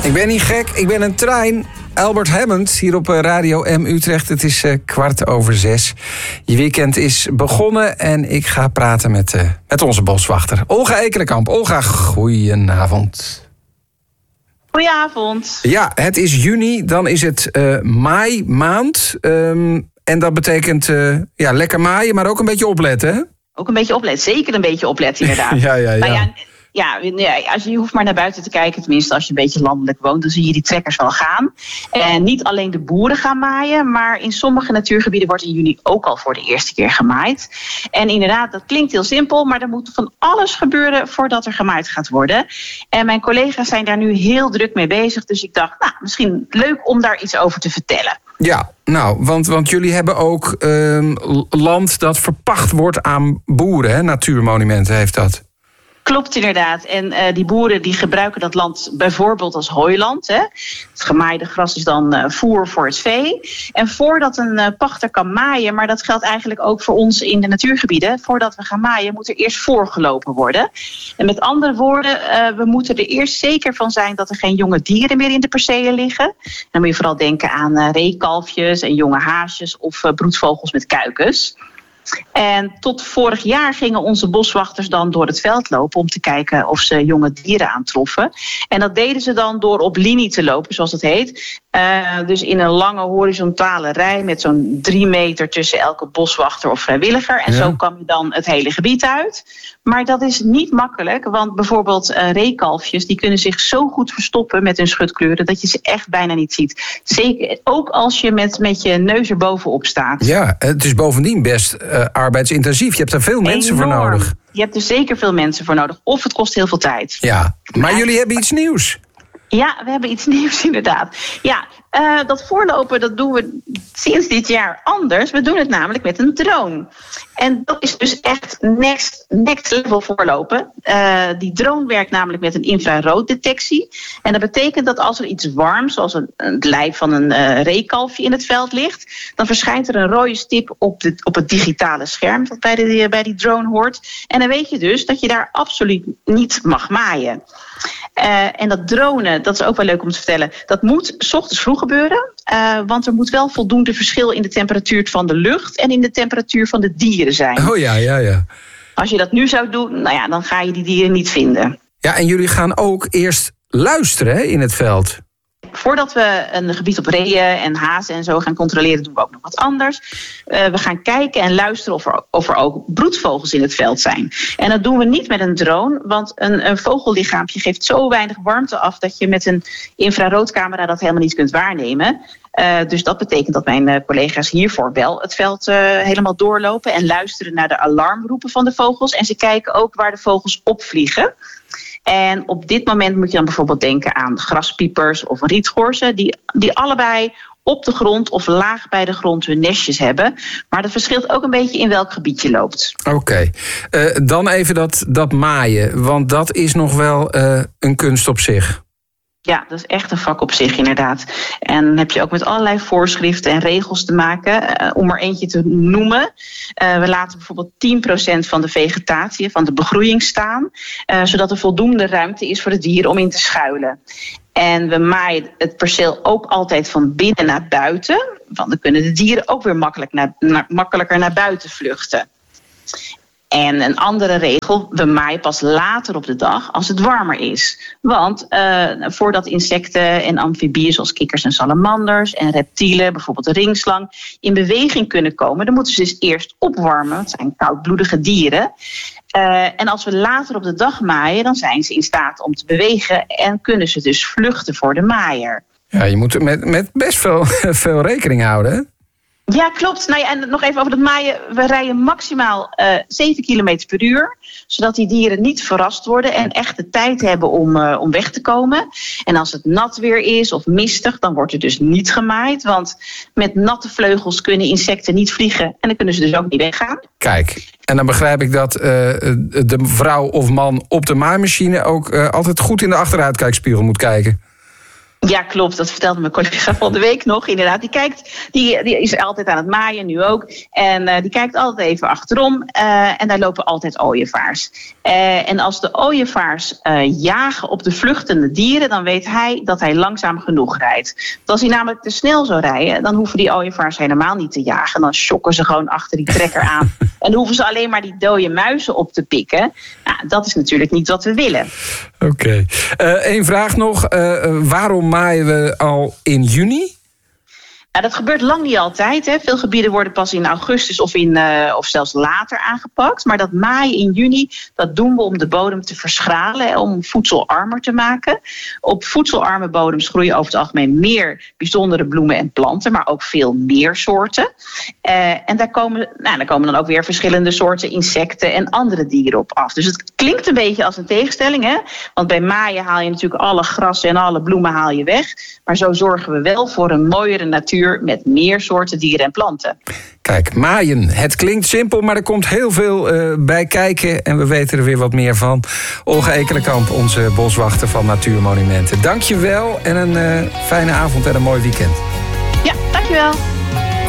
Ik ben niet gek, ik ben een trein. Albert Hammond, hier op Radio M Utrecht. Het is 6:15. Je weekend is begonnen en ik ga praten met onze boswachter. Olga Ekelenkamp. Olga, goedenavond. Goedenavond. Ja, het is juni, dan is het maai maand. En dat betekent lekker maaien, maar ook een beetje opletten, hè? Ook een beetje opletten, zeker een beetje opletten inderdaad. Ja. Als je hoeft maar naar buiten te kijken, tenminste als je een beetje landelijk woont, dan zie je die trekkers wel gaan. En niet alleen de boeren gaan maaien, maar in sommige natuurgebieden wordt in juni ook al voor de eerste keer gemaaid. En inderdaad, dat klinkt heel simpel, maar er moet van alles gebeuren voordat er gemaaid gaat worden. En mijn collega's zijn daar nu heel druk mee bezig, dus ik dacht, misschien leuk om daar iets over te vertellen. Ja, want jullie hebben ook land dat verpacht wordt aan boeren, hè? Natuurmonumenten heeft dat. Klopt inderdaad. En die boeren die gebruiken dat land bijvoorbeeld als hooiland. Hè. Het gemaaide gras is dan voer voor het vee. En voordat een pachter kan maaien, maar dat geldt eigenlijk ook voor ons in de natuurgebieden, voordat we gaan maaien moet er eerst voorgelopen worden. En met andere woorden, we moeten er eerst zeker van zijn dat er geen jonge dieren meer in de percelen liggen. Dan moet je vooral denken aan reekalfjes en jonge haasjes of broedvogels met kuikens. En tot vorig jaar gingen onze boswachters dan door het veld lopen om te kijken of ze jonge dieren aantroffen. En dat deden ze dan door op linie te lopen, zoals het heet. Dus in een lange horizontale rij met zo'n 3 meter tussen elke boswachter of vrijwilliger. En zo kwam je dan het hele gebied uit. Maar dat is niet makkelijk, want bijvoorbeeld reekalfjes die kunnen zich zo goed verstoppen met hun schutkleuren dat je ze echt bijna niet ziet. Zeker ook als je met je neus erbovenop staat. Ja, het is bovendien best arbeidsintensief. Je hebt er veel mensen voor nodig. Je hebt er zeker veel mensen voor nodig. Of het kost heel veel tijd. Ja, maar jullie hebben iets nieuws. Ja, we hebben iets nieuws inderdaad. Ja, dat voorlopen dat doen we sinds dit jaar anders. We doen het namelijk met een drone. En dat is dus echt next level voorlopen. Die drone werkt namelijk met een infraroodetectie. En dat betekent dat als er iets warms, zoals het lijf van een reekalfje in het veld ligt, dan verschijnt er een rode stip op het digitale scherm dat bij die drone hoort. En dan weet je dus dat je daar absoluut niet mag maaien. En dat dronen, dat is ook wel leuk om te vertellen, dat moet 's ochtends vroeg gebeuren. Want er moet wel voldoende verschil in de temperatuur van de lucht en in de temperatuur van de dieren zijn. Oh ja. Als je dat nu zou doen, dan ga je die dieren niet vinden. Ja, en jullie gaan ook eerst luisteren, hè, in het veld. Voordat we een gebied op reeën en hazen en zo gaan controleren, doen we ook nog wat anders. We gaan kijken en luisteren of er ook broedvogels in het veld zijn. En dat doen we niet met een drone, want een vogellichaampje geeft zo weinig warmte af dat je met een infraroodcamera dat helemaal niet kunt waarnemen. Dus dat betekent dat mijn collega's hiervoor wel het veld helemaal doorlopen en luisteren naar de alarmroepen van de vogels. En ze kijken ook waar de vogels opvliegen. En op dit moment moet je dan bijvoorbeeld denken aan graspiepers of rietgorzen, die allebei op de grond of laag bij de grond hun nestjes hebben. Maar dat verschilt ook een beetje in welk gebied je loopt. Oké. Dan even dat maaien, want dat is nog wel een kunst op zich. Ja, dat is echt een vak op zich inderdaad. En dan heb je ook met allerlei voorschriften en regels te maken. Om er eentje te noemen. We laten bijvoorbeeld 10% van de vegetatie, van de begroeiing staan. Zodat er voldoende ruimte is voor de dieren om in te schuilen. En we maaien het perceel ook altijd van binnen naar buiten. Want dan kunnen de dieren ook weer makkelijker naar buiten vluchten. En een andere regel, we maaien pas later op de dag als het warmer is. Want voordat insecten en amfibieën zoals kikkers en salamanders en reptielen, bijvoorbeeld de ringslang, in beweging kunnen komen, dan moeten ze dus eerst opwarmen. Het zijn koudbloedige dieren. En als we later op de dag maaien, dan zijn ze in staat om te bewegen en kunnen ze dus vluchten voor de maaier. Ja, je moet met best veel rekening houden, hè? Ja, klopt. En nog even over het maaien. We rijden maximaal 7 km per uur. Zodat die dieren niet verrast worden en echt de tijd hebben om weg te komen. En als het nat weer is of mistig, dan wordt er dus niet gemaaid. Want met natte vleugels kunnen insecten niet vliegen. En dan kunnen ze dus ook niet weggaan. Kijk, en dan begrijp ik dat de vrouw of man op de maaimachine ook altijd goed in de achteruitkijkspiegel moet kijken. Ja, klopt. Dat vertelde mijn collega van de week nog. Inderdaad, die is altijd aan het maaien, nu ook. En die kijkt altijd even achterom. En daar lopen altijd ooievaars. En als de ooievaars jagen op de vluchtende dieren, dan weet hij dat hij langzaam genoeg rijdt. Want als hij namelijk te snel zou rijden, dan hoeven die ooievaars helemaal niet te jagen. Dan schokken ze gewoon achter die trekker aan. En dan hoeven ze alleen maar die dode muizen op te pikken. Nou, dat is natuurlijk niet wat we willen. Oké. Eén vraag nog. Waarom maaien we al in juni? Nou, dat gebeurt lang niet altijd. Hè. Veel gebieden worden pas in augustus of zelfs later aangepakt. Maar dat maaien in juni, dat doen we om de bodem te verschralen. Om voedselarmer te maken. Op voedselarme bodems groeien over het algemeen meer bijzondere bloemen en planten. Maar ook veel meer soorten. En daar komen dan ook weer verschillende soorten insecten en andere dieren op af. Dus het klinkt een beetje als een tegenstelling. Hè? Want bij maaien haal je natuurlijk alle grassen en alle bloemen haal je weg. Maar zo zorgen we wel voor een mooiere natuur met meer soorten dieren en planten. Kijk, maaien. Het klinkt simpel, maar er komt heel veel bij kijken. En we weten er weer wat meer van. Olga Ekelenkamp, onze boswachter van Natuurmonumenten. Dank je wel en een fijne avond en een mooi weekend. Ja, dank je wel.